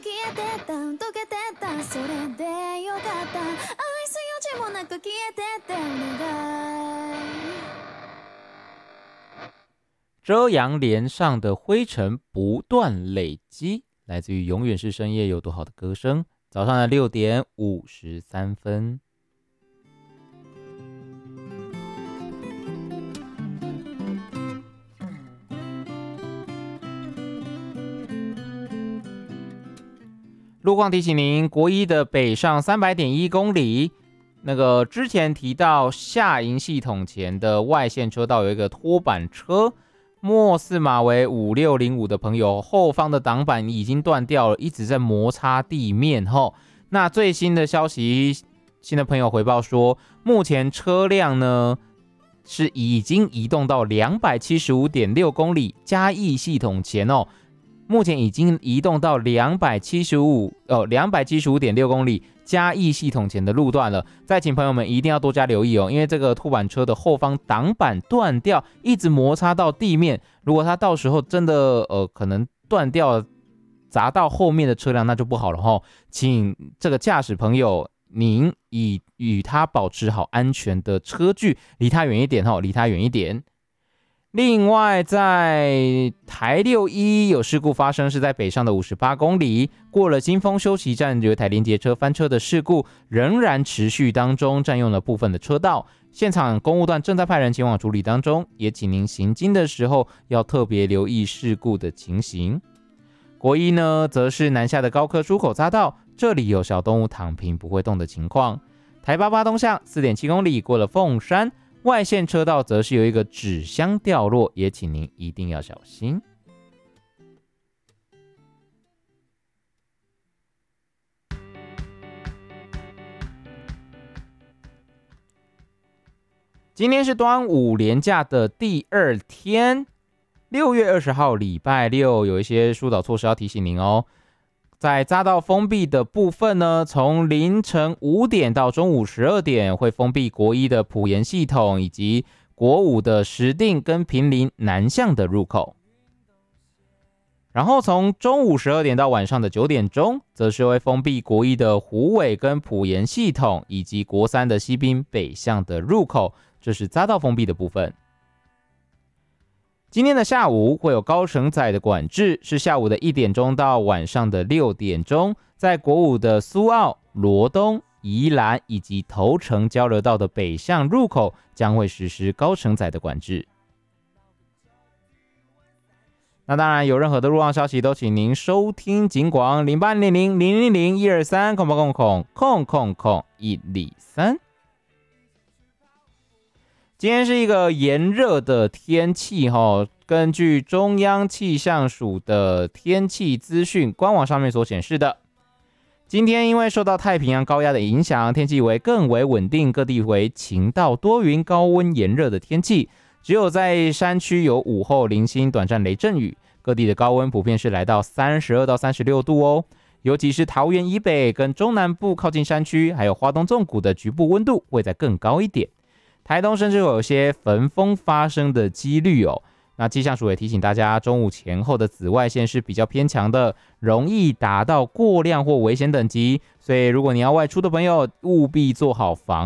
えてた溶けてたそれでよかった愛す余地もなく消えてってお願い遮阳帘上的灰尘不断累积，来自于永远是深夜有多好的歌声。早上的6点53分。路况提醒您，国一的北上300.1公里，那个之前提到下营系统前的外线车道有一个拖板车，末四码为5605的朋友，后方的挡板已经断掉了，一直在摩擦地面后。那最新的消息，新的朋友回报说，目前车辆呢是已经移动到275.6公里嘉义系统前哦。目前已经移动到275.6公里嘉义系统前的路段了，再请朋友们一定要多加留意哦，因为这个拖板车的后方挡板断掉，一直摩擦到地面，如果它到时候真的可能断掉砸到后面的车辆，那就不好了齁。请这个驾驶朋友，您与他保持好安全的车距，离他远一点齁，离他远一点。另外，在台61有事故发生，是在北上的58公里，过了金峰休息站，有一台连结车翻车的事故仍然持续当中，占用了部分的车道。现场公务段正在派人前往处理当中，也请您行经的时候要特别留意事故的情形。国一呢，则是南下的高科出口匝道，这里有小动物躺平不会动的情况。台88东向4.7公里，过了凤山。外线车道则是有一个纸箱掉落，也请您一定要小心。今天是端午连假的第2天，6月20号礼拜六，有一些疏导措施要提醒您哦。在匝道封闭的部分呢，从凌晨5点到中午12点会封闭国一的埔盐系统，以及国五的石碇跟坪林南向的入口。然后从中午12点到晚上的9点钟，则是会封闭国一的虎尾跟埔盐系统，以及国三的西滨北向的入口，这是匝道封闭的部分。今天的下午会有高承载的管制，是下午的1点钟到晚上的6点钟，在国五的苏澳、罗东、宜兰以及头城交流道的北向入口将会实施高承载的管制。那当然有任何的路况消息都请您收听警广0800-000-123-123。今天是一个炎热的天气根据中央气象署的天气资讯官网上面所显示的，今天因为受到太平洋高压的影响，天气更为稳定，各地为晴到多云、高温炎热的天气，只有在山区有午后零星短暂雷阵雨，各地的高温普遍是来到32到36度哦，尤其是桃园以北跟中南部靠近山区，还有花东纵谷的局部温度会再更高一点。台东甚至有些焚风发生的几率哦。那气象署也提醒大家，中午前后的紫外线是比较偏强的，容易达到过量或危险等级，所以如果你要外出的朋友，务必做好防